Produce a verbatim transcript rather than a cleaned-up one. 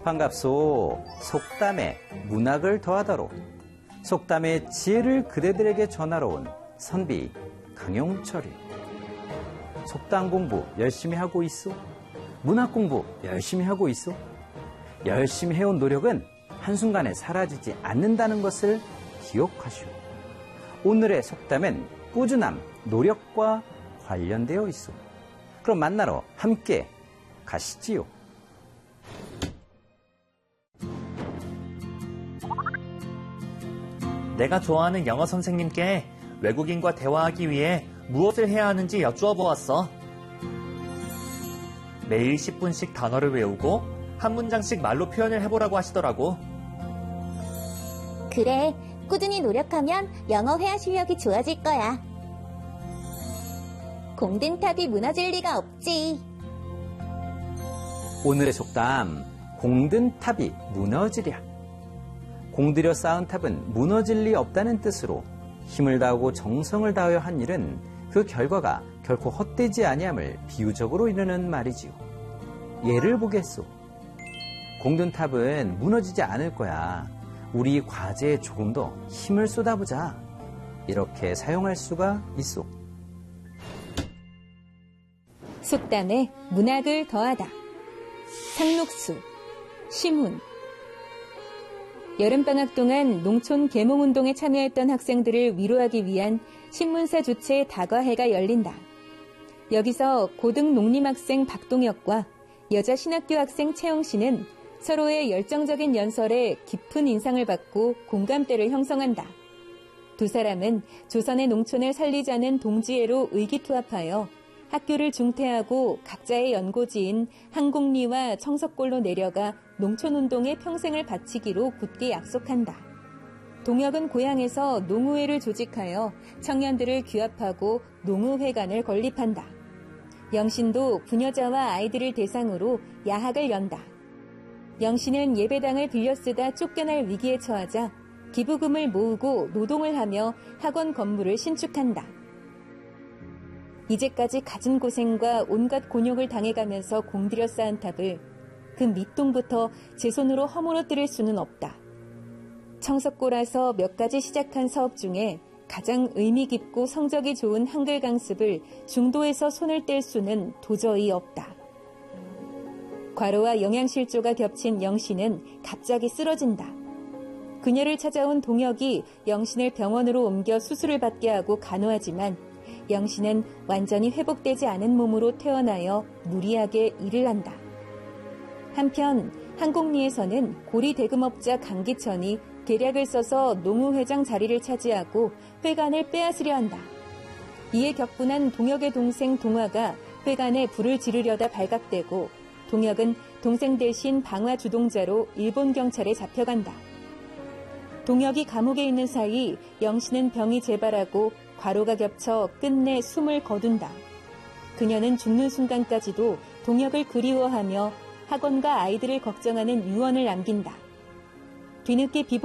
반갑소. 속담에 문학을 더하다로 속담의 지혜를 그대들에게 전하러 온 선비 강용철이요. 속담 공부 열심히 하고 있소? 문학 공부 열심히 하고 있소? 열심히 해온 노력은 한순간에 사라지지 않는다는 것을 기억하시오. 오늘의 속담은 꾸준함, 노력과 관련되어 있소. 그럼 만나러 함께 가시지요. 내가 좋아하는 영어 선생님께 외국인과 대화하기 위해 무엇을 해야 하는지 여쭈어 보았어. 매일 십 분씩 단어를 외우고 한 문장씩 말로 표현을 해보라고 하시더라고. 그래, 꾸준히 노력하면 영어 회화 실력이 좋아질 거야. 공든 탑이 무너질 리가 없지. 오늘의 속담, 공든 탑이 무너지랴. 공들여 쌓은 탑은 무너질 리 없다는 뜻으로 힘을 다하고 정성을 다하여 한 일은 그 결과가 결코 헛되지 아니함을 비유적으로 이르는 말이지요. 예를 보겠소. 공든 탑은 무너지지 않을 거야. 우리 과제에 조금 더 힘을 쏟아보자. 이렇게 사용할 수가 있소. 속담에 문학을 더하다. 상록수, 심훈. 여름방학 동안 농촌 계몽운동에 참여했던 학생들을 위로하기 위한 신문사 주최 다과회가 열린다. 여기서 고등 농림학생 박동혁과 여자 신학교 학생 채영씨는 서로의 열정적인 연설에 깊은 인상을 받고 공감대를 형성한다. 두 사람은 조선의 농촌을 살리자는 동지애로 의기투합하여 학교를 중퇴하고 각자의 연고지인 한국리와 청석골로 내려가 농촌운동에 평생을 바치기로 굳게 약속한다. 동혁은 고향에서 농우회를 조직하여 청년들을 규합하고 농우회관을 건립한다. 영신도 부녀자와 아이들을 대상으로 야학을 연다. 영신은 예배당을 빌려 쓰다 쫓겨날 위기에 처하자 기부금을 모으고 노동을 하며 학원 건물을 신축한다. 이제까지 갖은 고생과 온갖 곤욕을 당해가면서 공들여 쌓은 탑을 그 밑동부터 제 손으로 허물어뜨릴 수는 없다. 청석골에서 몇 가지 시작한 사업 중에 가장 의미 깊고 성적이 좋은 한글 강습을 중도에서 손을 뗄 수는 도저히 없다. 과로와 영양실조가 겹친 영신은 갑자기 쓰러진다. 그녀를 찾아온 동혁이 영신을 병원으로 옮겨 수술을 받게 하고 간호하지만 영신은 완전히 회복되지 않은 몸으로 퇴원하여 무리하게 일을 한다. 한편 한국리에서는 고리 대금업자 강기천이 계략을 써서 농우회장 자리를 차지하고 회관을 빼앗으려 한다. 이에 격분한 동혁의 동생 동화가 회관에 불을 지르려다 발각되고 동혁은 동생 대신 방화 주동자로 일본 경찰에 잡혀간다. 동혁이 감옥에 있는 사이 영신은 병이 재발하고 과로가 겹쳐 끝내 숨을 거둔다. 그녀는 죽는 순간까지도 동혁을 그리워하며 학원과 아이들을 걱정하는 유언을 남긴다. 뒤늦게 비보